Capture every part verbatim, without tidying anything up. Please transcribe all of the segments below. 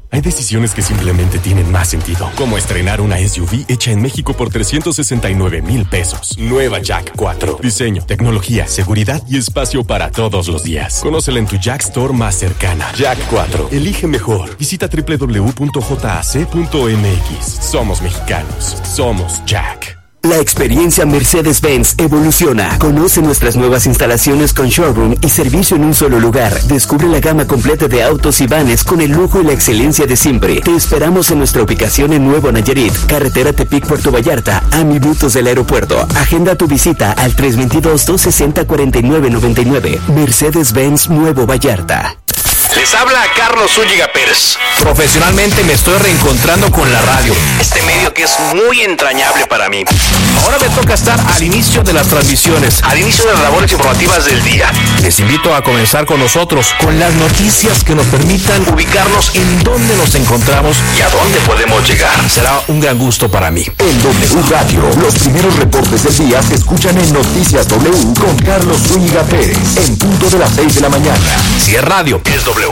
Hay decisiones que simplemente tienen más sentido, como estrenar una S U V hecha en México por trescientos sesenta y nueve mil pesos. Nueva Jack cuatro. Diseño, tecnología, seguridad y espacio para todos los días. Conócela en tu Jack Store más cercana. Jack cuatro. Elige mejor. Visita doble u doble u doble u punto j a c punto m x. Somos mexicanos. Somos Jack. La experiencia Mercedes-Benz evoluciona. Conoce nuestras nuevas instalaciones con showroom y servicio en un solo lugar. Descubre la gama completa de autos y vanes con el lujo y la excelencia de siempre. Te esperamos en nuestra ubicación en Nuevo Nayarit, carretera Tepic-Puerto Vallarta, a minutos del aeropuerto. Agenda tu visita al tres dos dos, dos seis cero, cuatro nueve nueve nueve. Mercedes-Benz Nuevo Vallarta. Les habla Carlos Zúñiga Pérez. Profesionalmente me estoy reencontrando con la radio, este medio que es muy entrañable para mí. Ahora me toca estar al inicio de las transmisiones, al inicio de las labores informativas del día. Les invito a comenzar con nosotros, con las noticias que nos permitan ubicarnos en dónde nos encontramos y a dónde podemos llegar. Será un gran gusto para mí. En W Radio, los primeros reportes del día se escuchan en Noticias W con Carlos Zúñiga Pérez, en punto de las seis de la mañana. Si es radio, es W.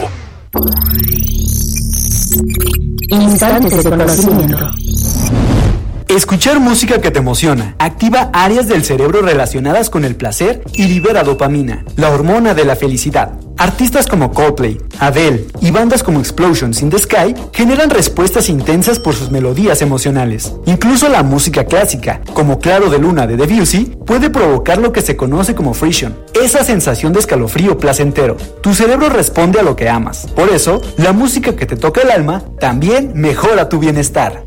Instantes de conocimiento. Escuchar música que te emociona activa áreas del cerebro relacionadas con el placer y libera dopamina, la hormona de la felicidad. Artistas como Coldplay, Adele y bandas como Explosions in the Sky generan respuestas intensas por sus melodías emocionales. Incluso la música clásica, como Claro de Luna de Debussy, puede provocar lo que se conoce como frisson, esa sensación de escalofrío placentero. Tu cerebro responde a lo que amas. Por eso, la música que te toca el alma también mejora tu bienestar.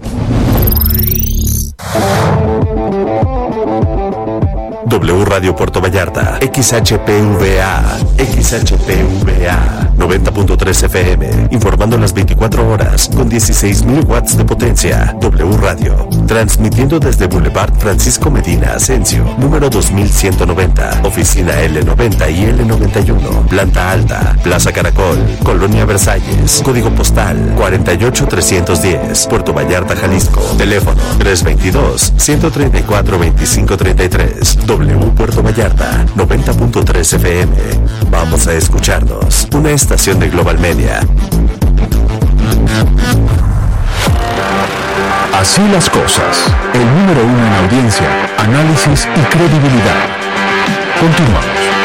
W Radio Puerto Vallarta, X H P V A, X H P V A, noventa punto tres F M, informando las veinticuatro horas con dieciséis mil watts de potencia. W Radio, transmitiendo desde Boulevard Francisco Medina Asensio, número dos mil ciento noventa, oficina L noventa y L noventa y uno, planta alta, Plaza Caracol, Colonia Versalles, código postal cuarenta y ocho trescientos diez, Puerto Vallarta, Jalisco, teléfono tres veintidós, ciento treinta y cuatro, veinticinco treinta y tres. W Puerto Vallarta, noventa punto tres F M. Vamos a escucharnos. Una estación de Global Media. Así las cosas. El número uno en audiencia, análisis y credibilidad. Continuamos.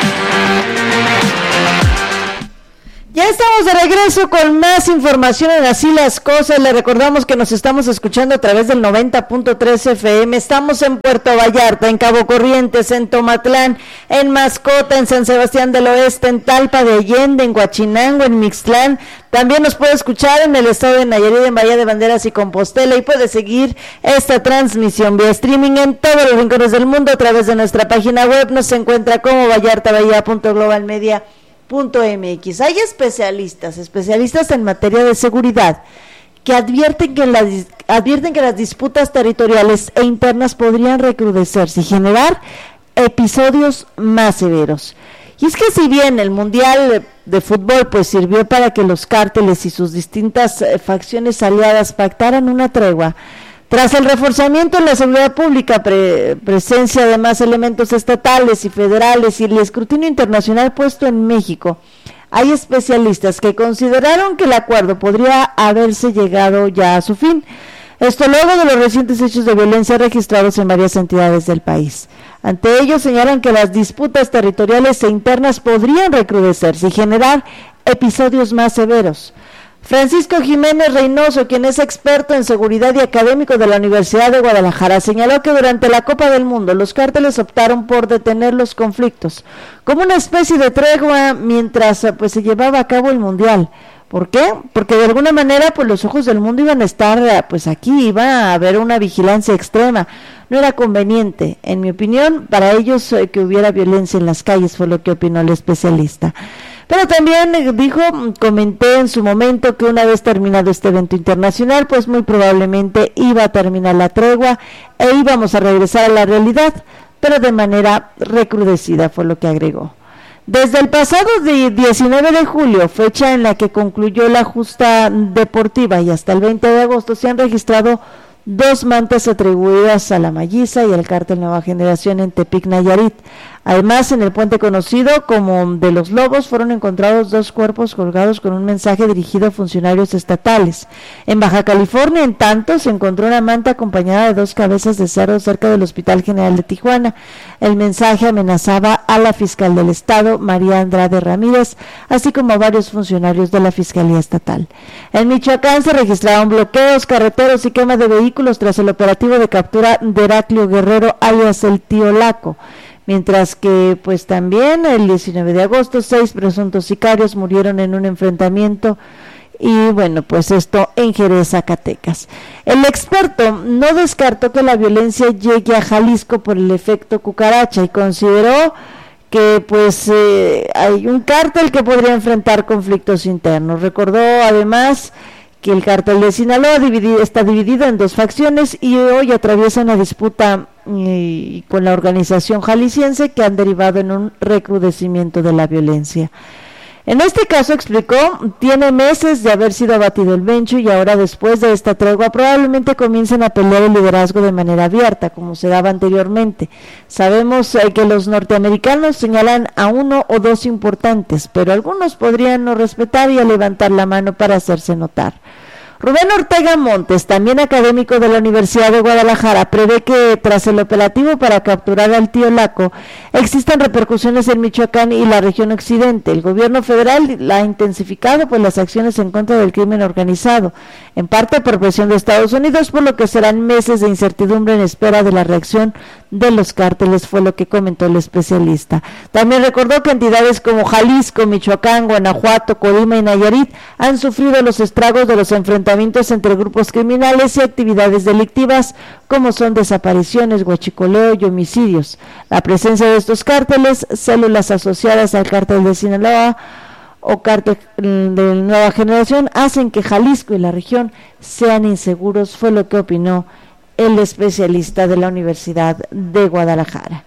Ya estamos de regreso con más información en Así las Cosas. Le recordamos que nos estamos escuchando a través del noventa punto tres F M. Estamos en Puerto Vallarta, en Cabo Corrientes, en Tomatlán, en Mascota, en San Sebastián del Oeste, en Talpa de Allende, en Huachinango, en Mixtlán. También nos puede escuchar en el estado de Nayarit, en Bahía de Banderas y Compostela, y puede seguir esta transmisión vía streaming en todos los rincones del mundo a través de nuestra página web. Nos encuentra como vallartabahía punto global media punto m x. Hay especialistas, especialistas en materia de seguridad que advierten que, las, advierten que las disputas territoriales e internas podrían recrudecerse y generar episodios más severos. Y es que si bien el Mundial de Fútbol pues sirvió para que los cárteles y sus distintas eh, facciones aliadas pactaran una tregua, tras el reforzamiento en la seguridad pública, pre- presencia de más elementos estatales y federales y el escrutinio internacional puesto en México, hay especialistas que consideraron que el acuerdo podría haberse llegado ya a su fin. Esto luego de los recientes hechos de violencia registrados en varias entidades del país. Ante ello señalan que las disputas territoriales e internas podrían recrudecerse y generar episodios más severos. Francisco Jiménez Reynoso, quien es experto en seguridad y académico de la Universidad de Guadalajara, señaló que durante la Copa del Mundo los cárteles optaron por detener los conflictos como una especie de tregua mientras pues se llevaba a cabo el Mundial. ¿Por qué? Porque de alguna manera pues los ojos del mundo iban a estar pues aquí, iba a haber una vigilancia extrema. No era conveniente, en mi opinión, para ellos eh, que hubiera violencia en las calles, fue lo que opinó el especialista. Pero también eh, dijo, comenté en su momento que una vez terminado este evento internacional, pues muy probablemente iba a terminar la tregua e íbamos a regresar a la realidad, pero de manera recrudecida, fue lo que agregó. Desde el pasado diecinueve de julio, fecha en la que concluyó la justa deportiva, y hasta el veinte de agosto se han registrado dos mantas atribuidas a la Malliza y al cártel Nueva Generación en Tepic, Nayarit. Además, en el puente conocido como de Los Lobos fueron encontrados dos cuerpos colgados con un mensaje dirigido a funcionarios estatales. En Baja California, en tanto, se encontró una manta acompañada de dos cabezas de cerdo cerca del Hospital General de Tijuana. El mensaje amenazaba a la fiscal del estado, María Andrade Ramírez, así como a varios funcionarios de la Fiscalía Estatal. En Michoacán se registraron bloqueos, carreteros y quema de vehículos tras el operativo de captura de Heraclio Guerrero, alias el Tío Laco. Mientras que, pues también el diecinueve de agosto, seis presuntos sicarios murieron en un enfrentamiento, y bueno, pues esto en Jerez, Zacatecas. El experto no descartó que la violencia llegue a Jalisco por el efecto cucaracha y consideró que pues eh, hay un cártel que podría enfrentar conflictos internos. Recordó además que el cártel de Sinaloa dividi- está dividido en dos facciones y hoy atraviesa una disputa y con la organización jalisciense que han derivado en un recrudecimiento de la violencia. En este caso, explicó, tiene meses de haber sido abatido el Bencho y ahora después de esta tregua probablemente comiencen a pelear el liderazgo de manera abierta, como se daba anteriormente. Sabemos eh, que los norteamericanos señalan a uno o dos importantes, pero algunos podrían no respetar y a levantar la mano para hacerse notar. Rubén Ortega Montes, también académico de la Universidad de Guadalajara, prevé que tras el operativo para capturar al Tío Laco existan repercusiones en Michoacán y la región occidente. El gobierno federal la ha intensificado pues las acciones en contra del crimen organizado, en parte por presión de Estados Unidos, por lo que serán meses de incertidumbre en espera de la reacción de los cárteles, fue lo que comentó el especialista. También recordó que entidades como Jalisco, Michoacán, Guanajuato, Colima y Nayarit han sufrido los estragos de los enfrentamientos entre grupos criminales y actividades delictivas como son desapariciones, huachicoleo y homicidios. La presencia de estos cárteles, células asociadas al cártel de Sinaloa o cártel de Nueva Generación, hacen que Jalisco y la región sean inseguros, fue lo que opinó el especialista de la Universidad de Guadalajara.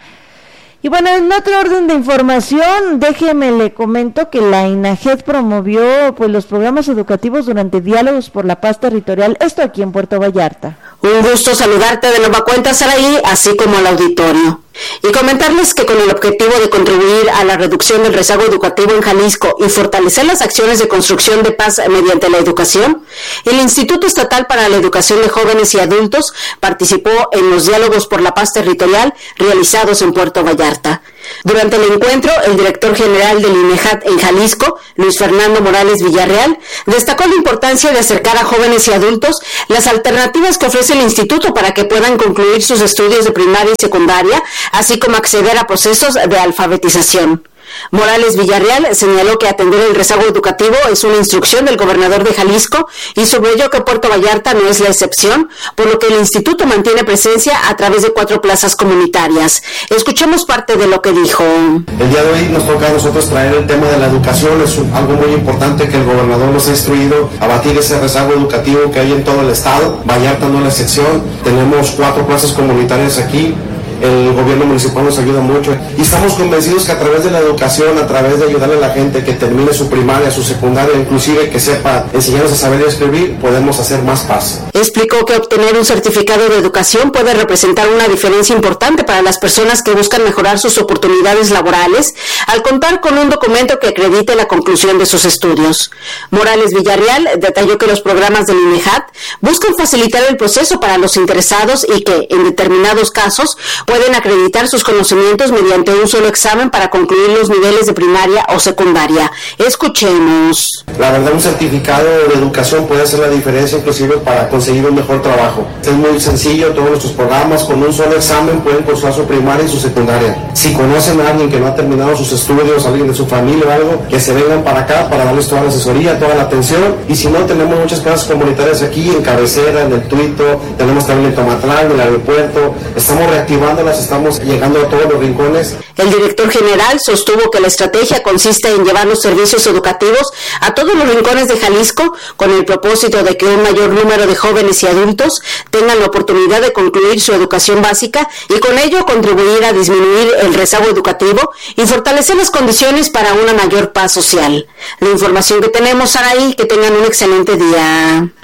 Y bueno, en otro orden de información, déjeme le comento que la INAGED promovió pues los programas educativos durante diálogos por la paz territorial, esto aquí en Puerto Vallarta. Un gusto saludarte de nueva cuenta, Saraí, así como al auditorio. Y comentarles que con el objetivo de contribuir a la reducción del rezago educativo en Jalisco y fortalecer las acciones de construcción de paz mediante la educación, el Instituto Estatal para la Educación de Jóvenes y Adultos participó en los diálogos por la paz territorial realizados en Puerto Vallarta. Durante el encuentro, el director general del INEJAT en Jalisco, Luis Fernando Morales Villarreal, destacó la importancia de acercar a jóvenes y adultos las alternativas que ofrece el instituto para que puedan concluir sus estudios de primaria y secundaria, así como acceder a procesos de alfabetización. Morales Villarreal señaló que atender el rezago educativo es una instrucción del gobernador de Jalisco y subrayó que Puerto Vallarta no es la excepción, por lo que el instituto mantiene presencia a través de cuatro plazas comunitarias. Escuchemos parte de lo que dijo. El día de hoy nos toca a nosotros traer el tema de la educación, es algo muy importante que el gobernador nos ha instruido a batir ese rezago educativo que hay en todo el estado. Vallarta no es la excepción, tenemos cuatro plazas comunitarias aquí. El gobierno municipal nos ayuda mucho y estamos convencidos que a través de la educación, a través de ayudarle a la gente que termine su primaria, su secundaria, inclusive que sepa enseñarnos a saber y escribir, podemos hacer más paz. Explicó que obtener un certificado de educación puede representar una diferencia importante para las personas que buscan mejorar sus oportunidades laborales al contar con un documento que acredite la conclusión de sus estudios. Morales Villarreal detalló que los programas del INEJAT buscan facilitar el proceso para los interesados y que, en determinados casos, pueden acreditar sus conocimientos mediante un solo examen para concluir los niveles de primaria o secundaria. Escuchemos. La verdad, un certificado de educación puede hacer la diferencia inclusive para conseguir un mejor trabajo. Es muy sencillo, todos nuestros programas con un solo examen pueden cursar su primaria y su secundaria. Si conocen a alguien que no ha terminado sus estudios, alguien de su familia o algo, que se vengan para acá para darles toda la asesoría, toda la atención. Y si no, tenemos muchas plazas comunitarias aquí, en Cabecera, en el Tuito, tenemos también en Tomatlán, en el aeropuerto. Estamos reactivando las estamos llegando a todos los rincones. El director general sostuvo que la estrategia consiste en llevar los servicios educativos a todos los rincones de Jalisco con el propósito de que un mayor número de jóvenes y adultos tengan la oportunidad de concluir su educación básica y con ello contribuir a disminuir el rezago educativo y fortalecer las condiciones para una mayor paz social. La información que tenemos, Saraí, que tengan un excelente día.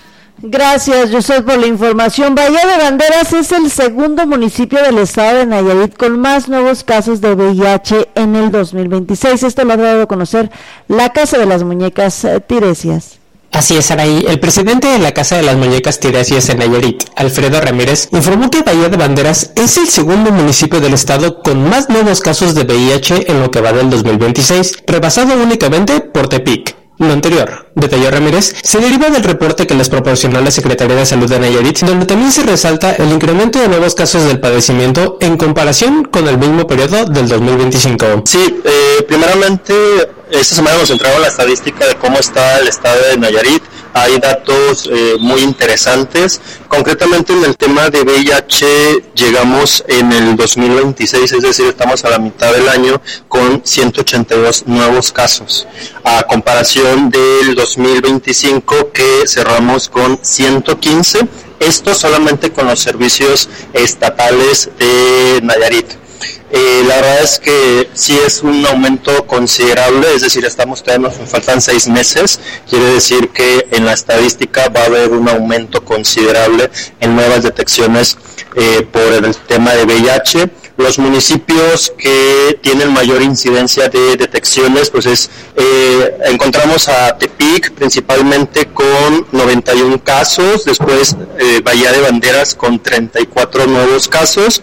Gracias, José, por la información. Bahía de Banderas es el segundo municipio del estado de Nayarit con más nuevos casos de V I H en el dos mil veintiséis. Esto lo ha dado a conocer la Casa de las Muñecas eh, Tiresias. Así es, Araí. El presidente de la Casa de las Muñecas Tiresias en Nayarit, Alfredo Ramírez, informó que Bahía de Banderas es el segundo municipio del estado con más nuevos casos de V I H en lo que va del dos mil veintiséis, rebasado únicamente por Tepic. Lo anterior, detalló Ramírez, se deriva del reporte que les proporcionó la Secretaría de Salud de Nayarit, donde también se resalta el incremento de nuevos casos del padecimiento en comparación con el mismo periodo del dos mil veinticinco. Sí, eh, primeramente, esta semana nos entraba la estadística de cómo está el estado de Nayarit. Hay datos eh, muy interesantes. Concretamente en el tema de V I H llegamos en el dos mil veintiséis, es decir, estamos a la mitad del año con ciento ochenta y dos nuevos casos, a comparación del dos mil veinticinco que cerramos con ciento quince, esto solamente con los servicios estatales de Nayarit. Eh, la verdad es que sí es un aumento considerable, es decir, estamos todavía nos faltan seis meses, quiere decir que en la estadística va a haber un aumento considerable en nuevas detecciones eh, por el tema de V I H. Los municipios que tienen mayor incidencia de detecciones, pues es, eh, encontramos a Tepic principalmente con noventa y uno casos, después eh, Bahía de Banderas con treinta y cuatro nuevos casos,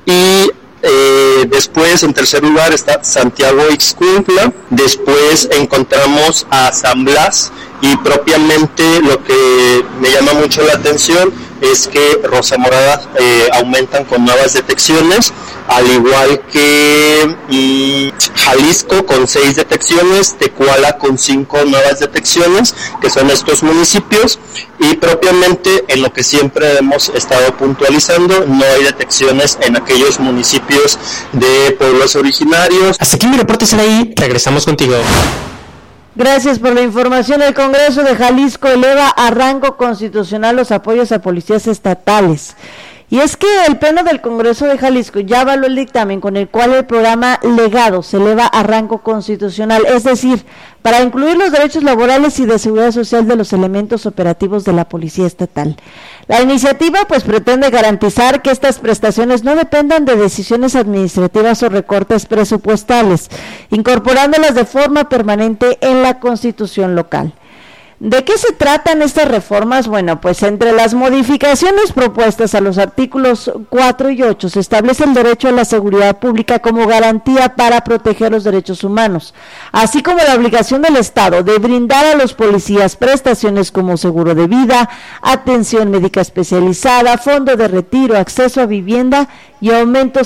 y Eh, después en tercer lugar está Santiago Ixcuintla, después encontramos a San Blas, y propiamente lo que me llama mucho la atención es que Rosa Morada eh, aumentan con nuevas detecciones, al igual que mmm, Jalisco con seis detecciones, Tecuala con cinco nuevas detecciones, que son estos municipios, y propiamente en lo que siempre hemos estado puntualizando, no hay detecciones en aquellos municipios de pueblos originarios. Hasta aquí mi reporte, Saraí. Regresamos contigo. Gracias por la información. El Congreso de Jalisco eleva a rango constitucional los apoyos a policías estatales. Y es que el Pleno del Congreso de Jalisco ya avaló el dictamen con el cual el programa Legado se eleva a rango constitucional, es decir, para incluir los derechos laborales y de seguridad social de los elementos operativos de la Policía Estatal. La iniciativa pues pretende garantizar que estas prestaciones no dependan de decisiones administrativas o recortes presupuestales, incorporándolas de forma permanente en la Constitución local. ¿De qué se tratan estas reformas? Bueno, pues entre las modificaciones propuestas a los artículos cuatro y ocho se establece el derecho a la seguridad pública como garantía para proteger los derechos humanos, así como la obligación del Estado de brindar a los policías prestaciones como seguro de vida, atención médica especializada, fondo de retiro, acceso a vivienda y aumentos